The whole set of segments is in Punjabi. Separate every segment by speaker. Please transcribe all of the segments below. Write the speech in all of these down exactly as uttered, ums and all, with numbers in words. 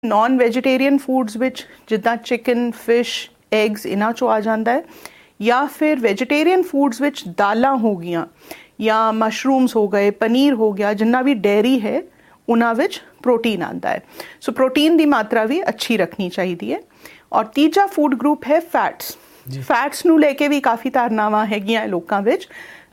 Speaker 1: ਨੌਨ ਵੈਜੀਟੇਰੀਅਨ ਫੂਡਸ ਵਿੱਚ ਜਿੱਦਾਂ ਚਿਕਨ, ਫਿਸ਼, ਐਗਸ ਇਹਨਾਂ 'ਚੋਂ ਆ ਜਾਂਦਾ ਹੈ, ਜਾਂ ਫਿਰ ਵੈਜੀਟੇਰੀਅਨ ਫੂਡਸ ਵਿੱਚ ਦਾਲਾਂ ਹੋ ਗਈਆਂ ਜਾਂ ਮਸ਼ਰੂਮਸ ਹੋ ਗਏ, ਪਨੀਰ ਹੋ ਗਿਆ, ਜਿੰਨਾ ਵੀ ਡੇਅਰੀ ਹੈ ਉਹਨਾਂ ਵਿੱਚ ਪ੍ਰੋਟੀਨ ਆਉਂਦਾ ਹੈ। ਸੋ ਪ੍ਰੋਟੀਨ ਦੀ ਮਾਤਰਾ ਵੀ ਅੱਛੀ ਰੱਖਣੀ ਚਾਹੀਦੀ ਹੈ। ਔਰ ਤੀਜਾ ਫੂਡ ਗਰੁੱਪ ਹੈ ਫੈਟਸ। ਫੈਟਸ ਨੂੰ ਲੈ ਕੇ ਵੀ ਕਾਫੀ ਧਾਰਨਾਵਾਂ ਹੈਗੀਆਂ ਲੋਕਾਂ ਵਿੱਚ।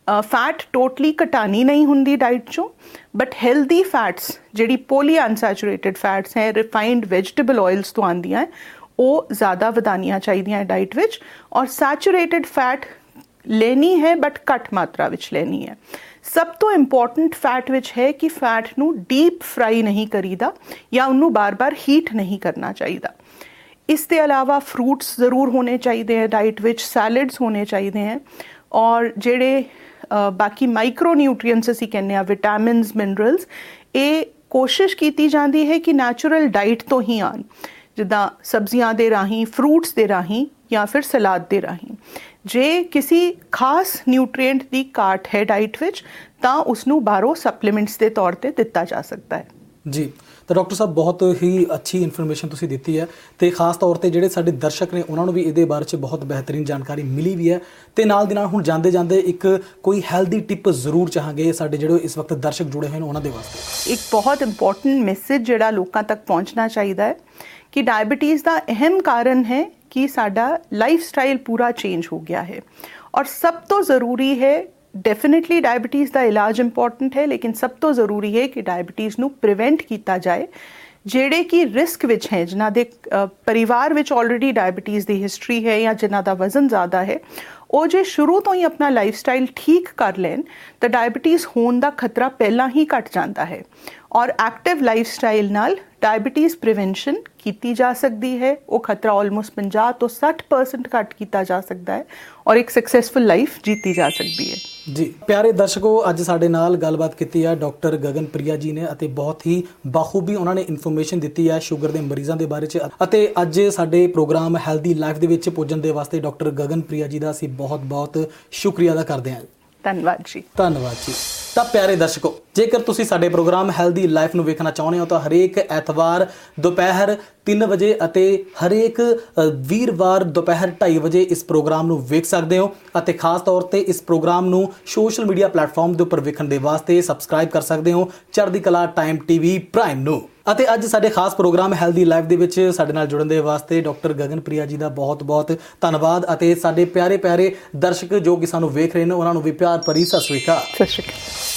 Speaker 1: ਫੈਟ ਟੋਟਲੀ ਘਟਾਣੀ ਨਹੀਂ ਹੁੰਦੀ ਡਾਈਟ 'ਚੋਂ, ਬਟ ਹੈਲਦੀ ਫੈਟਸ ਜਿਹੜੀ ਪੋਲੀ ਅਨਸੈਚੂਰੇਟਡ ਫੈਟਸ ਹੈ, ਰਿਫਾਈਨਡ ਵੈਜੀਟੇਬਲ ਆਇਲਸ ਤੋਂ ਆਉਂਦੀਆਂ ਉਹ ਜ਼ਿਆਦਾ ਵਧਾਉਣੀਆਂ ਚਾਹੀਦੀਆਂ ਡਾਈਟ ਵਿੱਚ। ਔਰ ਸੈਚੂਰੇਟਡ ਫੈਟ ਲੈਣੀ ਹੈ ਬਟ ਘੱਟ ਮਾਤਰਾ ਵਿੱਚ ਲੈਣੀ ਹੈ। ਸਭ ਤੋਂ ਇੰਪੋਰਟੈਂਟ ਫੈਟ ਵਿੱਚ ਹੈ ਕਿ ਫੈਟ ਨੂੰ ਡੀਪ ਫਰਾਈ ਨਹੀਂ ਕਰੀਦਾ ਜਾਂ ਉਹਨੂੰ ਬਾਰ-ਬਾਰ ਹੀਟ ਨਹੀਂ ਕਰਨਾ ਚਾਹੀਦਾ। ਇਸ ਦੇ ਇਲਾਵਾ ਫਰੂਟਸ ਜ਼ਰੂਰ ਹੋਣੇ ਚਾਹੀਦੇ ਹੈ ਡਾਈਟ ਵਿੱਚ, ਸੈਲਡਸ ਹੋਣੇ ਚਾਹੀਦੇ ਹੈ, ਔਰ ਜਿਹੜੇ ਬਾਕੀ ਮਾਈਕਰੋ ਨਿਊਟਰੀਐਂਟਸ ਅਸੀਂ ਕਹਿੰਦੇ ਹਾਂ, ਵਿਟਾਮਿਨਸ, ਮਿਨਰਲਸ, ਇਹ ਕੋਸ਼ਿਸ਼ ਕੀਤੀ ਜਾਂਦੀ ਹੈ ਕਿ ਨੈਚੁਰਲ ਡਾਈਟ ਤੋਂ ਹੀ ਆਉਣ, ਜਿੱਦਾਂ ਸਬਜ਼ੀਆਂ ਦੇ ਰਾਹੀਂ, ਫਰੂਟਸ ਦੇ ਰਾਹੀਂ ਜਾਂ ਫਿਰ ਸਲਾਦ ਦੇ ਰਾਹੀਂ। ਜੇ ਕਿਸੇ ਖਾਸ ਨਿਊਟਰੀਐਂਟ ਦੀ ਘਾਟ ਹੈ ਡਾਈਟ ਵਿੱਚ ਤਾਂ ਉਸਨੂੰ ਬਾਹਰੋਂ ਸਪਲੀਮੈਂਟਸ ਦੇ ਤੌਰ 'ਤੇ ਦਿੱਤਾ ਜਾ ਸਕਦਾ ਹੈ। ਜੀ, ਤਾਂ ਡਾਕਟਰ ਸਾਹਿਬ ਬਹੁਤ ਹੀ ਅੱਛੀ ਇਨਫੋਰਮੇਸ਼ਨ ਤੁਸੀਂ ਦਿੱਤੀ ਹੈ, ਅਤੇ ਖਾਸ ਤੌਰ 'ਤੇ ਜਿਹੜੇ ਸਾਡੇ ਦਰਸ਼ਕ ਨੇ ਉਹਨਾਂ ਨੂੰ ਵੀ ਇਹਦੇ ਬਾਰੇ 'ਚ ਬਹੁਤ ਬਿਹਤਰੀਨ ਜਾਣਕਾਰੀ ਮਿਲੀ ਵੀ ਹੈ। ਅਤੇ ਨਾਲ ਦੀ ਨਾਲ ਹੁਣ ਜਾਂਦੇ ਜਾਂਦੇ ਇੱਕ ਕੋਈ ਹੈਲਦੀ ਟਿਪ ਜ਼ਰੂਰ ਚਾਹਾਂਗੇ ਸਾਡੇ ਜਿਹੜੇ ਇਸ ਵਕਤ ਦਰਸ਼ਕ ਜੁੜੇ ਹੋਏ ਨੇ ਉਹਨਾਂ ਦੇ ਵਾਸਤੇ। ਇੱਕ ਬਹੁਤ ਇੰਪੋਰਟੈਂਟ ਮੈਸੇਜ ਜਿਹੜਾ ਲੋਕਾਂ ਤੱਕ ਪਹੁੰਚਣਾ ਚਾਹੀਦਾ ਹੈ ਕਿ ਡਾਇਬਟੀਜ਼ ਦਾ ਅਹਿਮ ਕਾਰਨ ਹੈ ਕਿ ਸਾਡਾ ਲਾਈਫ ਸਟਾਈਲ ਪੂਰਾ ਚੇਂਜ ਹੋ ਗਿਆ ਹੈ। ਔਰ ਸਭ ਤੋਂ ਜ਼ਰੂਰੀ ਹੈ, ਡੈਫੀਨੇਟਲੀ ਡਾਇਬਟੀਜ਼ ਦਾ ਇਲਾਜ ਇੰਪੋਰਟੈਂਟ ਹੈ, ਲੇਕਿਨ ਸਭ ਤੋਂ ਜ਼ਰੂਰੀ ਹੈ ਕਿ ਡਾਇਬਟੀਜ਼ ਨੂੰ ਪ੍ਰੀਵੈਂਟ ਕੀਤਾ ਜਾਏ। ਜਿਹੜੇ ਕਿ ਰਿਸਕ ਵਿੱਚ ਹੈ, ਜਿਨ੍ਹਾਂ ਦੇ ਪਰਿਵਾਰ ਵਿੱਚ ਆਲਰੇਡੀ ਡਾਇਬਟੀਜ਼ ਦੀ ਹਿਸਟਰੀ ਹੈ ਜਾਂ ਜਿਨ੍ਹਾਂ ਦਾ ਵਜ਼ਨ ਜ਼ਿਆਦਾ ਹੈ, ਉਹ ਜੇ ਸ਼ੁਰੂ ਤੋਂ ਹੀ ਆਪਣਾ ਲਾਈਫ ਸਟਾਈਲ ਠੀਕ ਕਰ ਲੈਣ ਤਾਂ ਡਾਇਬਟੀਜ਼ ਹੋਣ ਦਾ ਖਤਰਾ ਪਹਿਲਾਂ ਹੀ ਘਟ ਜਾਂਦਾ ਹੈ। ਔਰ ਐਕਟਿਵ ਲਾਈਫ ਸਟਾਈਲ ਨਾਲ ਡਾਇਬਟੀਜ਼ ਪ੍ਰੀਵੈਂਸ਼ਨ ਕੀਤੀ ਜਾ ਸਕਦੀ ਹੈ। ਉਹ ਖਤਰਾ ਆਲਮੋਸਟ ਪੰਜਾਹ ਤੋਂ ਸੱਠ ਪਰਸੈਂਟ ਘੱਟ ਕੀਤਾ ਜਾ ਸਕਦਾ ਹੈ ਔਰ ਇੱਕ ਸਕਸੈਸਫੁਲ ਲਾਈਫ ਜੀਤੀ ਜਾ ਸਕਦੀ ਹੈ। ਜੀ ਪਿਆਰੇ ਦਰਸ਼ਕੋ, ਅੱਜ ਸਾਡੇ ਨਾਲ ਗੱਲਬਾਤ ਕੀਤੀ ਹੈ ਡਾਕਟਰ ਗਗਨਪ੍ਰਿਆ ਜੀ ਨੇ, ਅਤੇ ਬਹੁਤ ਹੀ ਬਾਖੂਬੀ ਉਹਨਾਂ ਨੇ ਇਨਫੋਰਮੇਸ਼ਨ ਦਿੱਤੀ ਹੈ ਸ਼ੂਗਰ ਦੇ ਮਰੀਜ਼ਾਂ ਦੇ ਬਾਰੇ 'ਚ। ਅਤੇ ਅੱਜ ਸਾਡੇ ਪ੍ਰੋਗਰਾਮ ਹੈਲਦੀ ਲਾਈਫ ਦੇ ਵਿੱਚ ਪੁੱਜਣ ਦੇ ਵਾਸਤੇ ਡਾਕਟਰ ਗਗਨਪ੍ਰਿਆ ਜੀ ਦਾ ਅਸੀਂ ਬਹੁਤ ਬਹੁਤ ਸ਼ੁਕਰੀਆ ਅਦਾ ਕਰਦੇ ਹਾਂ। ਧੰਨਵਾਦ ਜੀ। ਧੰਨਵਾਦ ਜੀ। ਤਾਂ ਪਿਆਰੇ ਦਰਸ਼ਕੋ, ਜੇਕਰ ਤੁਸੀਂ ਸਾਡੇ ਪ੍ਰੋਗਰਾਮ ਹੈਲਦੀ ਲਾਈਫ ਨੂੰ ਵੇਖਣਾ ਚਾਹੁੰਦੇ ਹੋ ਤਾਂ ਹਰੇਕ ਐਤਵਾਰ ਦੁਪਹਿਰ ਤਿੰਨ ਵਜੇ ਅਤੇ ਹਰੇਕ ਵੀਰਵਾਰ ਦੁਪਹਿਰ ਢਾਈ ਵਜੇ ਇਸ ਪ੍ਰੋਗਰਾਮ ਨੂੰ ਵੇਖ ਸਕਦੇ ਹੋ। ਅਤੇ ਖਾਸ ਤੌਰ 'ਤੇ ਇਸ ਪ੍ਰੋਗਰਾਮ ਨੂੰ ਸੋਸ਼ਲ ਮੀਡੀਆ ਪਲੇਟਫਾਰਮ ਦੇ ਉੱਪਰ ਵੇਖਣ ਦੇ ਵਾਸਤੇ ਸਬਸਕ੍ਰਾਈਬ ਕਰ ਸਕਦੇ ਹੋ ਚੜ੍ਹਦੀ ਕਲਾ ਟਾਈਮ ਟੀਵੀ ਪ੍ਰਾਈਮ ਨੂੰ। ਅਤੇ ਅੱਜ ਸਾਡੇ ਖਾਸ ਪ੍ਰੋਗਰਾਮ ਹੈਲਦੀ ਲਾਈਫ ਦੇ ਵਿੱਚ ਸਾਡੇ ਨਾਲ ਜੁੜਨ ਦੇ ਵਾਸਤੇ ਡਾਕਟਰ ਗਗਨਪ੍ਰਿਆ ਜੀ ਦਾ ਬਹੁਤ ਬਹੁਤ ਧੰਨਵਾਦ। ਅਤੇ ਸਾਡੇ ਪਿਆਰੇ ਪਿਆਰੇ ਦਰਸ਼ਕ ਜੋ ਕਿ ਸਾਨੂੰ ਵੇਖ ਰਹੇ ਨੇ ਉਹਨਾਂ ਨੂੰ ਵੀ ਪਿਆਰ ਭਰੀ ਸਤਿ ਸ਼੍ਰੀ ਅਕਾਲ। ਸਤਿ ਸ਼੍ਰੀ ਅਕਾਲ।